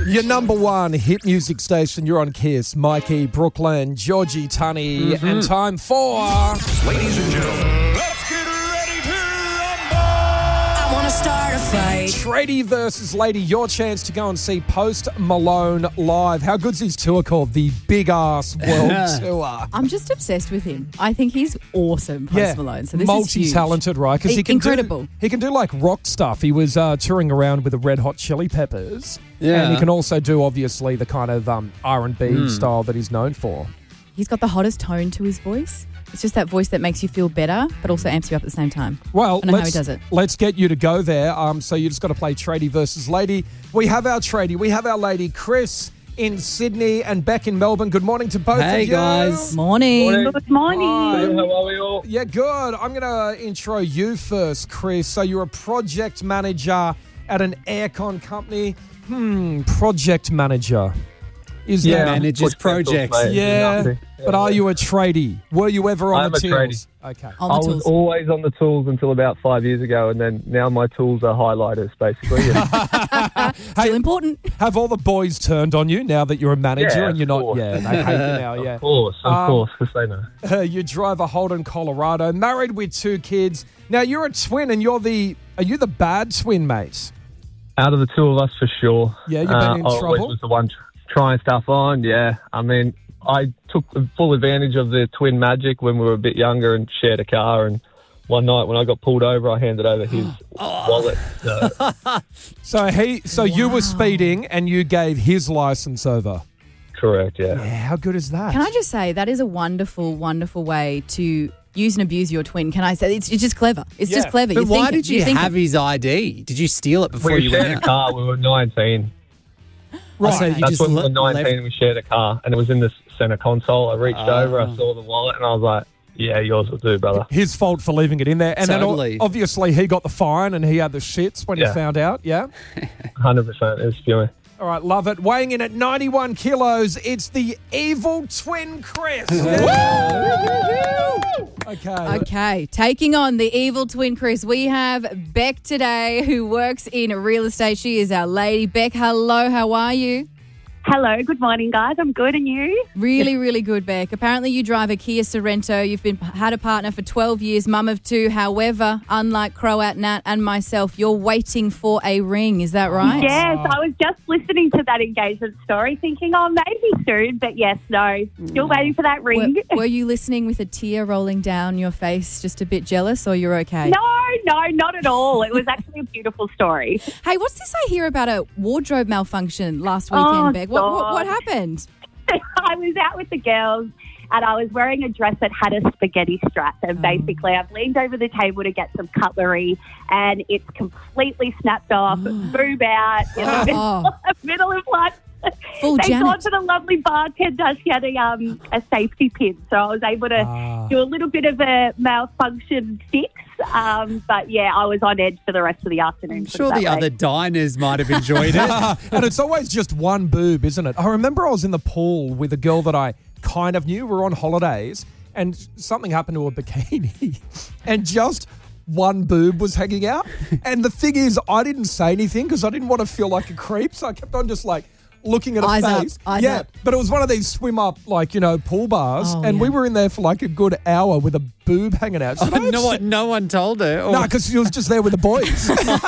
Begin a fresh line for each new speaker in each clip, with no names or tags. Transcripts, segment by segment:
Your number one hit music station. You're on Kiss. Mikey, Brooklyn, Georgie, Tunny, and time for...
Ladies and gentlemen, let's get ready to rumble! I want to start a fight.
Tradie versus Lady, your chance to go and see Post Malone live. How good's his tour called? The Big Ass World Tour.
I'm just obsessed with him. I think he's awesome, Post Malone. So this is
multi-talented, right? Because he can
incredible.
He can do like rock stuff. He was touring around with the Red Hot Chili Peppers.
Yeah.
And he can also do, obviously, the kind of R&B style that he's known for.
He's got the hottest tone to his voice. It's just that voice that makes you feel better, but also amps you up at the same time.
Well,
I know how he does it.
Let's get you to go there. So you just got to play Tradie versus Lady. We have our Tradie. We have our Lady, Chris in Sydney and Beck in Melbourne. Good morning to both of you.
Hey, guys.
Morning.
Good morning.
Hi.
How are we all?
Yeah, good. I'm going to intro you first, Chris. So you're a project manager at an aircon company. Project manager. Is that
Manages projects.
Yeah, but are you a tradie? Were you ever on
I'm
the
a
tools?
tradie.
Okay.
On
I
the
was
tools.
always on the tools until about 5 years ago, and then now my tools are highlighters, basically.
Still important.
Have all the boys turned on you now that you're a manager
Yeah,
and you're
of
not?
course.
Yeah, they hate you now. Yeah.
Of course, because they know.
You drive a Holden Colorado, married with 2 kids. Now you're a twin, and are you the bad twin, mate?
Out of the two of us, for sure.
Yeah, you've been in
I always
trouble?
was the one trying stuff on, yeah. I mean, I took full advantage of the twin magic when we were a bit younger and shared a car, and one night when I got pulled over, I handed over his wallet.
So you were speeding and you gave his license over.
Correct, yeah.
Yeah, how good is that?
Can I just say, that is a wonderful, wonderful way to use and abuse your twin. Can I say, it's just clever. It's just clever.
But why
thinking.
did you
You're thinking.
have his ID? Did you steal it before
We
you
shared
went
a car. We were 19.
Right.
So you
That's
just
when we were 19
left.
and we shared a car, and it was in the centre console. I reached over, I saw the wallet, and I was like, yeah, yours will do, brother.
His fault for leaving it in there. And
Totally.
then obviously he got the fine and he had the shits when he found out, yeah?
100%. It was spewing.
All right, love it. Weighing in at 91 kilos, it's the evil twin Chris. Okay.
Okay, taking on the evil twin Chris, we have Beck today, who works in real estate. She is our lady. Beck, hello, how are you?
Hello, good morning, guys. I'm good, and you?
Really, really good, Beck. Apparently you drive a Kia Sorrento. You've had a partner for 12 years, mum of 2. However, unlike Croat, Nat and myself, you're waiting for a ring. Is that right?
Yes, I was just listening to that engagement story thinking, oh, maybe soon. But yes, no, still waiting for that ring.
Were you listening with a tear rolling down your face, just a bit jealous, or you're okay?
No, not at all. It was actually a beautiful story.
Hey, what's this I hear about a wardrobe malfunction last weekend, Beck? What happened?
I was out with the girls and I was wearing a dress that had a spaghetti strap. And basically I've leaned over the table to get some cutlery and it's completely snapped off, boob out in the middle of lunch.
Full
Thank
Janet.
God for the lovely bartender. She had a safety pin, so I was able to do a little bit of a malfunction fix. But yeah, I was on edge for the rest of the afternoon.
I'm sure the other diners might have enjoyed it.
And it's always just one boob, isn't it? I remember I was in the pool with a girl that I kind of knew. We were on holidays and something happened to her bikini and just one boob was hanging out. And the thing is, I didn't say anything because I didn't want to feel like a creep. So I kept on just like looking at her
Eyes up,
face.
eyes up.
But it was one of these swim up, like, pool bars. And we were in there for like a good hour with a boob hanging out.
No one told her.
No, because she was just there with the boys.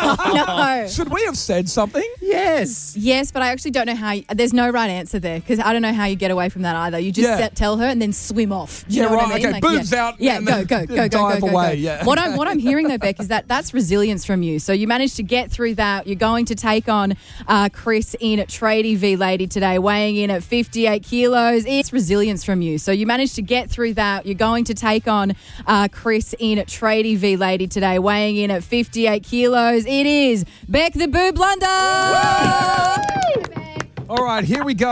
No.
Should we have said something?
Yes.
Yes, but I actually don't know how. There's no right answer there because I don't know how you get away from that either. You just tell her and then swim off. Do you know what I mean?
Okay, boobs out.
Yeah,
and
go,
then
go,
dive
go,
away.
go.
Yeah.
What I'm hearing though, Beck, is that's resilience from you. So you managed to get through that. You're going to take on Chris in Tradie v Lady today, weighing in at 58 kilos. It's resilience from you. So you managed to get through that. You're going to take on Chris in Tradie v Lady today, weighing in at 58 kilos. It is Beck the Boob Blunder.
All right, here we go.